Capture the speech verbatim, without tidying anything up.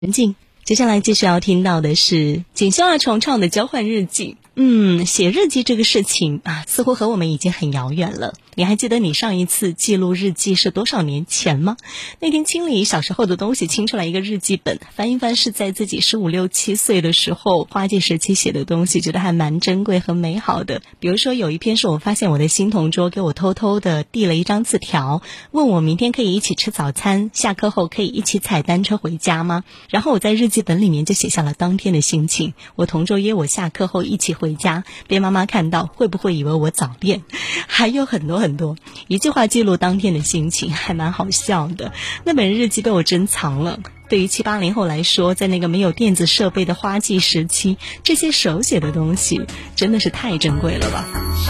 文静，接下来继续要听到的是锦绣二重唱的交换日记。嗯，写日记这个事情啊，似乎和我们已经很遥远了。你还记得你上一次记录日记是多少年前吗？那天清理小时候的东西，清出来一个日记本，翻一翻是在自己十五六七岁的时候花季时期写的东西，觉得还蛮珍贵和美好的。比如说有一篇是我发现我的新同桌给我偷偷的递了一张字条，问我明天可以一起吃早餐，下课后可以一起踩单车回家吗？然后我在日记本里面就写下了当天的心情。我同桌约我下课后一起回家，被妈妈看到会不会以为我早恋？还有很多很多，一句话记录当天的心情，还蛮好笑的。那本日记被我珍藏了。对于七八零后来说，在那个没有电子设备的花季时期，这些手写的东西真的是太珍贵了吧。